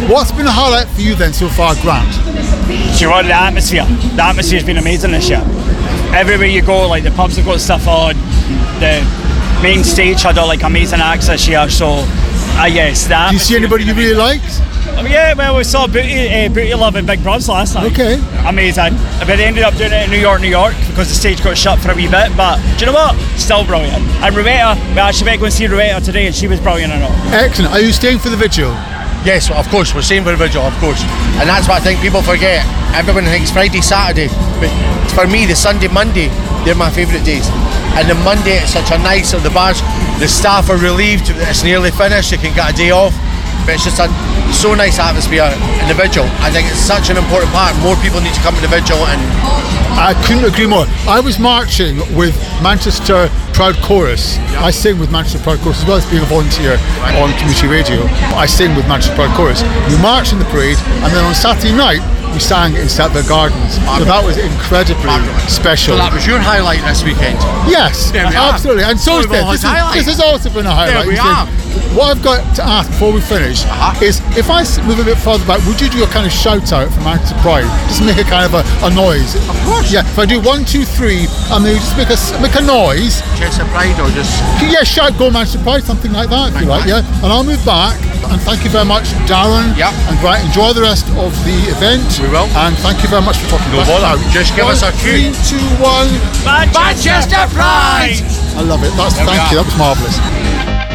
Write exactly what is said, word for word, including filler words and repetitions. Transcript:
What's been a highlight for you then so far, Grant? Do you want the atmosphere? The atmosphere's been amazing this year. Everywhere you go, like the pubs have got stuff on, the main stage had all like amazing acts this year, so uh, yes. Do you see anybody you really liked? Oh, yeah, well we saw Booty, uh, Booty Love and Big Bros last night. Okay. Amazing. But they ended up doing it in New York, New York, because the stage got shut for a wee bit, but do you know what? Still brilliant. And Rowetta, we actually went to go and see Rowetta today and she was brilliant and all. Excellent. Are you staying for the vigil? Yes, of course, we're staying for the vigil, of course. And that's what I think people forget. Everyone thinks Friday, Saturday, but for me, the Sunday, Monday, they're my favourite days. And the Monday, it's such a nice, the bars, the staff are relieved, it's nearly finished, they can get a day off. But it's just a so nice atmosphere in the vigil. I think it's such an important part. More people need to come to the vigil, and I couldn't agree more. I was marching with Manchester Proud Chorus. Yeah. I sing with Manchester Proud Chorus as well as being a volunteer right. on community radio. I sing with Manchester Proud Chorus. We marched in the parade, and then on Saturday night we sang in Stratford Gardens. So that was incredibly special. So that was your highlight this weekend? Yes, absolutely. And so is this. This, is, this has also been a highlight. There we are. What I've got to ask before we finish uh-huh. is, if I move a bit further back, would you do a kind of shout out for Manchester Pride? Just make a kind of a, a noise. Of course. Yeah. If I do one, two, three, and then you just make a make a noise. Chester Pride or just yeah, shout "Go Manchester Pride," something like that, if you like. Yeah. And I'll move back. And thank you very much, Darren. Yep. And Grant. Enjoy the rest of the event. We will. And thank you very much for talking no about bother. it. Just give one, us a cue. Three, two, one. Manchester, Manchester Pride. I love it. That's there thank you. That was marvellous.